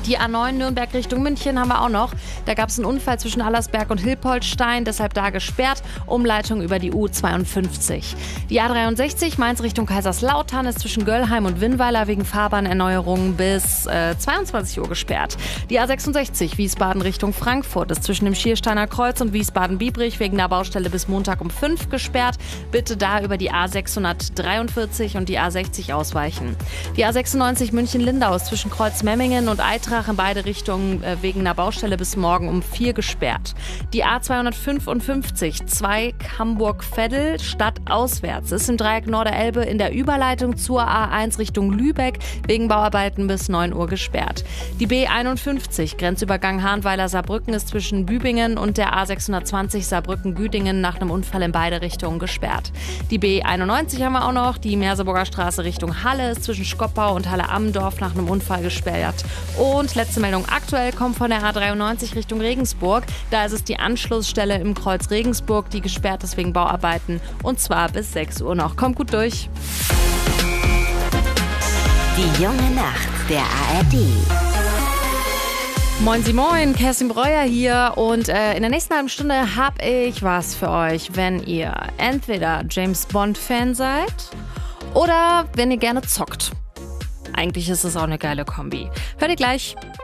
Die A9 Nürnberg Richtung München haben wir auch noch. Da gab es einen Unfall zwischen Allersberg und Hilpoltstein, deshalb da gesperrt. Umleitung über die U52. Die A63 Mainz Richtung Kaiserslautern ist zwischen Göllheim und Winnweiler wegen Fahrbahnerneuerungen bis 22 Uhr gesperrt. Die A66 Wiesbaden Richtung Frankfurt ist zwischen dem Schiersteiner Kreuz und Wiesbaden-Biebrich wegen der Baustelle bis Montag um 5 gesperrt. Bitte da über die A643 und die A60 ausweichen. Die A96 München-Lindau ist zwischen Kreuzmemmingen und Eintracht in beide Richtungen wegen einer Baustelle bis morgen um 4 gesperrt. Die A255 Zweig Hamburg-Veddel stadtauswärts ist im Dreieck Norderelbe in der Überleitung zur A1 Richtung Lübeck wegen Bauarbeiten bis 9 Uhr gesperrt. Die B51 Grenzübergang Hahnweiler-Saarbrücken ist zwischen Bübingen und der A620 Saarbrücken-Güdingen nach einem Unfall in beide Richtungen gesperrt. Die B91 haben wir auch noch. Die Merseburger Straße Richtung Halle ist zwischen Skoppau und Halle-Ammendorf nach einem Unfall gesperrt. Und letzte Meldung aktuell kommt von der A93 Richtung Regensburg. Da ist es die Anschlussstelle im Kreuz Regensburg, die gesperrt ist wegen Bauarbeiten. Und zwar bis 6 Uhr noch. Kommt gut durch. Die junge Nacht der ARD. Moin Sie moin, Kerstin Breuer hier und in der nächsten halben Stunde habe ich was für euch, wenn ihr entweder James Bond-Fan seid oder wenn ihr gerne zockt. Eigentlich ist es auch eine geile Kombi. Hört ihr gleich.